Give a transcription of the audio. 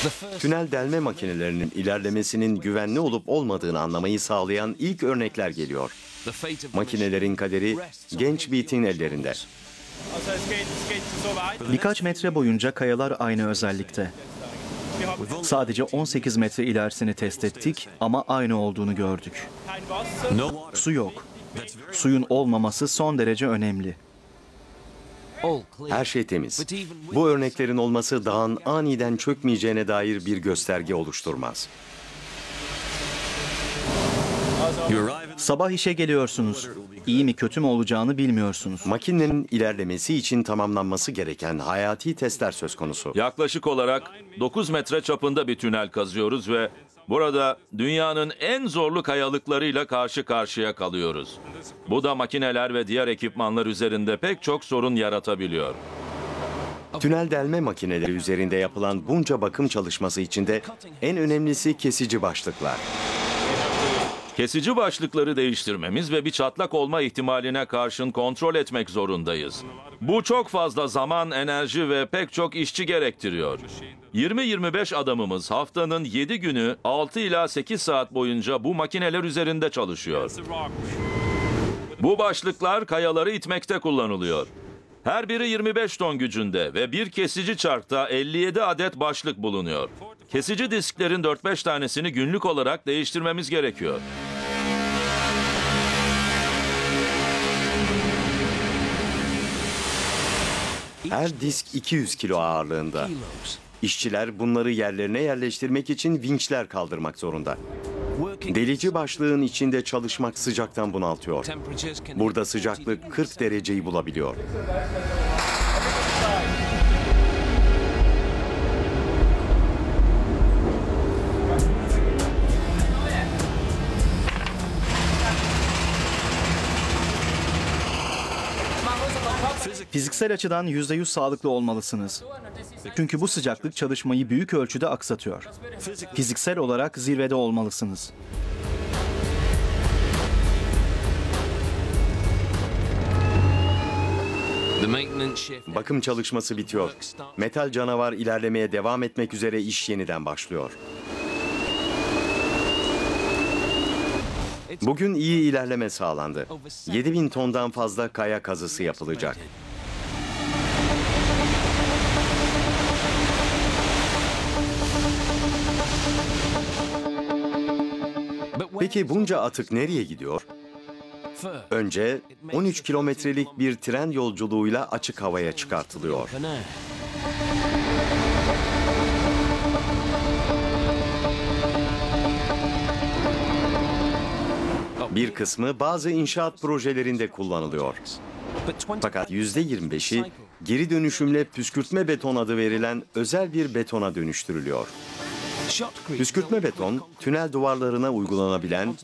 Tünel delme makinelerinin ilerlemesinin güvenli olup olmadığını anlamayı sağlayan ilk örnekler geliyor. Makinelerin kaderi genç Beat'in ellerinde. Birkaç metre boyunca kayalar aynı özellikte. Sadece 18 metre ilerisini test ettik ama aynı olduğunu gördük. Su yok. Suyun olmaması son derece önemli. Her şey temiz. Bu örneklerin olması dağın aniden çökmeyeceğine dair bir gösterge oluşturmaz. Sabah işe geliyorsunuz. İyi mi kötü mü olacağını bilmiyorsunuz. Makinenin ilerlemesi için tamamlanması gereken hayati testler söz konusu. Yaklaşık olarak 9 metre çapında bir tünel kazıyoruz ve burada dünyanın en zorlu kayalıklarıyla karşı karşıya kalıyoruz. Bu da makineler ve diğer ekipmanlar üzerinde pek çok sorun yaratabiliyor. Tünel delme makineleri üzerinde yapılan bunca bakım çalışması içinde en önemlisi kesici başlıklar. Kesici başlıkları değiştirmemiz ve bir çatlak olma ihtimaline karşın kontrol etmek zorundayız. Bu çok fazla zaman, enerji ve pek çok işçi gerektiriyor. 20-25 adamımız haftanın 7 günü 6 ila 8 saat boyunca bu makineler üzerinde çalışıyor. Bu başlıklar kayaları itmekte kullanılıyor. Her biri 25 ton gücünde ve bir kesici çarkta 57 adet başlık bulunuyor. Kesici disklerin 4-5 tanesini günlük olarak değiştirmemiz gerekiyor. Her disk 200 kilo ağırlığında. İşçiler bunları yerlerine yerleştirmek için vinçler kaldırmak zorunda. Delici başlığın içinde çalışmak sıcaktan bunaltıyor. Burada sıcaklık 40 dereceyi bulabiliyor. Fiziksel açıdan %100 sağlıklı olmalısınız. Çünkü bu sıcaklık çalışmayı büyük ölçüde aksatıyor. Fiziksel olarak zirvede olmalısınız. Bakım çalışması bitiyor. Metal canavar ilerlemeye devam etmek üzere iş yeniden başlıyor. Bugün iyi ilerleme sağlandı. 7000 tondan fazla kaya kazısı yapılacak. Peki bunca atık nereye gidiyor? Önce 13 kilometrelik bir tren yolculuğuyla açık havaya çıkartılıyor. Bir kısmı bazı inşaat projelerinde kullanılıyor. Fakat %25'i geri dönüşümle püskürtme beton adı verilen özel bir betona dönüştürülüyor. Püskürtme beton, tünel duvarlarına uygulanabilen